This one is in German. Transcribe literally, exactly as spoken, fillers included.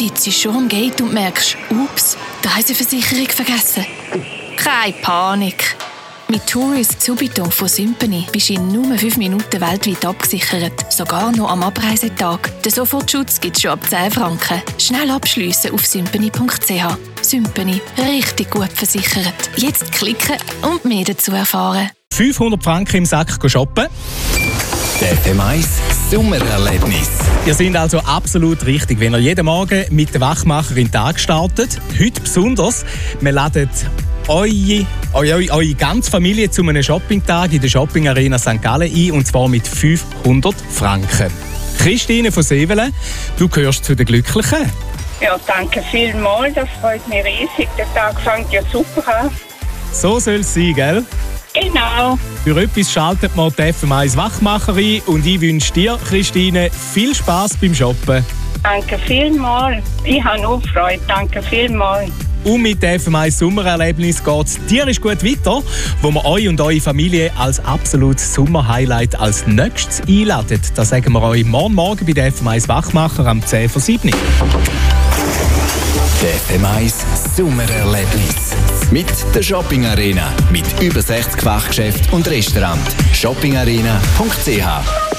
sitzt schon am Gate und merkst, ups, die Reiseversicherung vergessen. Keine Panik. Mit Tourist Subito von Sympany bist du in nur fünf Minuten weltweit abgesichert. Sogar noch am Abreisetag. Den Sofortschutz gibt es schon ab zehn Franken. Schnell abschliessen auf sympany punkt c h. Sympany. Richtig gut versichert. Jetzt klicken und mehr dazu erfahren. fünfhundert Franken im Sack shoppen. Der F M eins Sommererlebnis. Ihr seid also absolut richtig, wenn ihr jeden Morgen mit der Wachmacher in den Tag startet. Heute besonders. Wir laden eure, eure, eure ganze Familie zu einem Shoppingtag in der Shopping Arena Sankt Gallen ein, und zwar mit fünfhundert Franken. Christine von Sevelen, du gehörst zu den Glücklichen. Ja, danke vielmals, das freut mich riesig. Der Tag fängt ja super an. So soll es sein, gell? Genau. Für etwas schaltet man die F M eins Wachmacher ein, und ich wünsche dir, Christine, viel Spass beim Shoppen. Danke vielmals. Ich habe auch Freude. Danke vielmals. Und mit dem F M eins Sommererlebnis geht es tierisch gut weiter, wo wir euch und eure Familie als absolutes Sommerhighlight als nächstes einladen. Das sagen wir euch morgen Morgen bei der F M eins Wachmacher am zehn vor sieben. Der F M eins Sommererlebnis. Mit der Shopping Arena. Mit über sechzig Fachgeschäften und Restaurants. shopping arena punkt c h